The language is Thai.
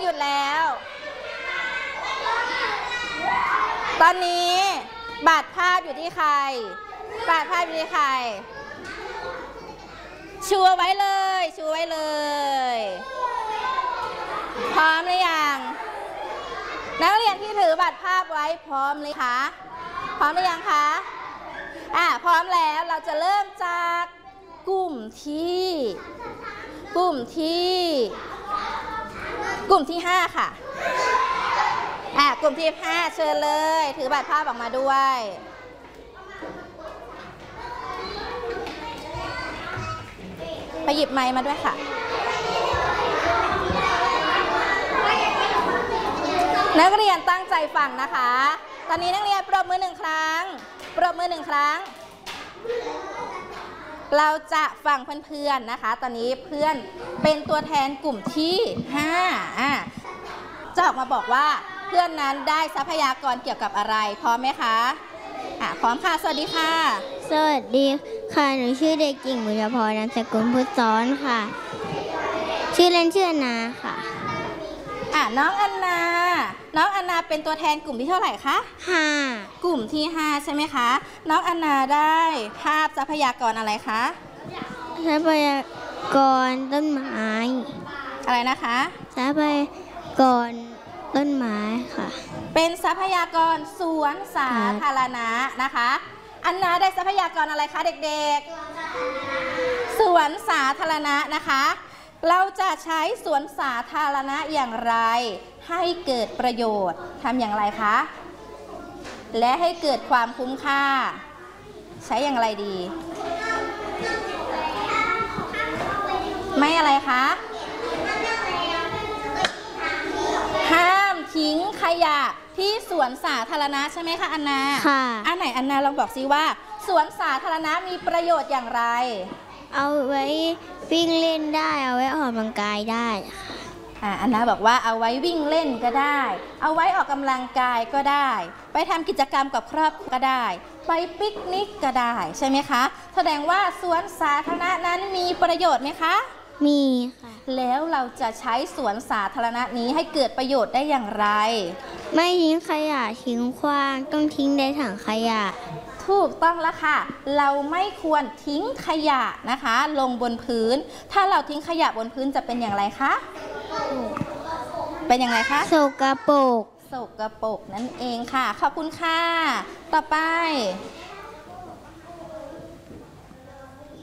ยุดแล้วตอนนี้บัตรภาพอยู่ที่ใครบัตรภาพอยู่ที่ใครชูไว้เลยชูไว้เลยพร้อมหรือยังนักเรียนที่ถือบัตรภาพไว้พร้อมเลยคะพร้อมหรือยังคะพร้อมแล้วเราจะเริ่มจากกลุ่มที่5ค่ะกลุ่มที่5เชิญเลยถือบัตรภาพออกมาด้วยไปหยิบไมค์มาด้วยค่ะนักเรียนตั้งใจฟังนะคะตอนนี้นักเรียนปรบมือ1ครั้งปรบมือ1ครั้งเราจะฟังเพื่อนๆนะคะตอนนี้เพื่อนเป็นตัวแทนกลุ่มที่5จะออกมาบอกว่าเพื่อนนั้นได้ทรัพยากรเกี่ยวกับอะไรพร้อมไหมคะพร้อมค่ะสวัสดีค่ะสวัสดีค่ะหนูชื่อเด็กหญิงบุญพรนามสกุลพุทธซ้อนค่ะชื่อเล่นชื่ออันนาค่ะน้องอันนาเป็นตัวแทนกลุ่มที่เท่าไหร่คะ 5 กลุ่มที่5ใช่ไหมคะน้องอันนาได้ภาพทรัพยากรอะไรคะทรัพยากรต้นไม้อะไรนะคะทรัพยากรต้นไม้ค่ะเป็นทรัพยากรสวนสาธารณะนะคะอันนาได้ทรัพยากรอะไรคะเด็กๆสวนสาธารณะนะคะเราจะใช้สวนสาธารณะอย่างไรให้เกิดประโยชน์ทำอย่างไรคะและให้เกิดความคุ้มค่าใช้อย่างไรดีไม่อะไรคะห้ามทิ้งขยะที่สวนสาธารณะใช่ไหมคะอันนาค่ะอันไหนอันนาลองบอกซิว่าสวนสาธารณะมีประโยชน์อย่างไรเอาไว้วิ่งเล่นได้เอาไว้ออกกำลังกายได้อันนาบอกว่าเอาไว้วิ่งเล่นก็ได้เอาไว้ออกกำลังกายก็ได้ไปทำกิจกรรมกับครอบครัวก็ได้ไปปิกนิกก็ได้ใช่ไหมคะแสดงว่าสวนสาธารณะนั้นมีประโยชน์ไหมคะมีค่ะแล้วเราจะใช้สวนสาธารณะนี้ให้เกิดประโยชน์ได้อย่างไรไม่ทิ้งขยะทิ้งขว้างต้องทิ้งในถังขยะถูกต้องแล้วค่ะเราไม่ควรทิ้งขยะนะคะลงบนพื้นถ้าเราทิ้งขยะบนพื้นจะเป็นอย่างไรคะเป็นอย่างไรคะสกปรกนั่นเองค่ะขอบคุณค่ะต่อไป